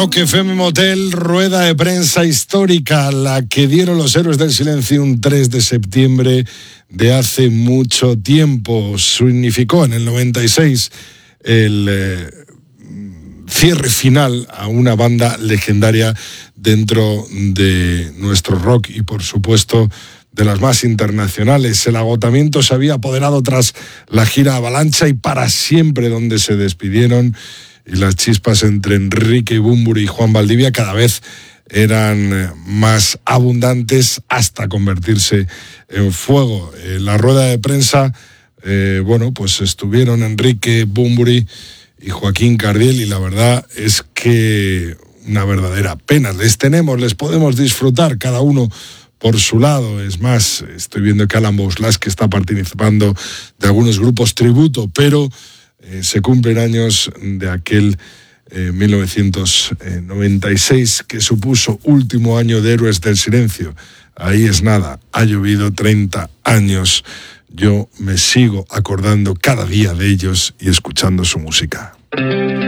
Rock FM Motel, rueda de prensa histórica, la que dieron los Héroes del Silencio un 3 de septiembre de hace mucho tiempo. Significó en el 96 el cierre final a una banda legendaria dentro de nuestro rock y, por supuesto, de las más internacionales. El agotamiento se había apoderado tras la gira Avalancha y Para Siempre, donde se despidieron, y las chispas entre Enrique Bunbury y Juan Valdivia cada vez eran más abundantes hasta convertirse en fuego. En la rueda de prensa, pues estuvieron Enrique Bunbury y Joaquín Cardiel, y la verdad es que una verdadera pena. Les podemos disfrutar cada uno por su lado. Es más, estoy viendo que Alan Bouslas, que está participando de algunos grupos tributo, pero se cumplen años de aquel 1996 que supuso último año de Héroes del Silencio. Ahí es nada, ha llovido 30 años. Yo me sigo acordando cada día de ellos y escuchando su música.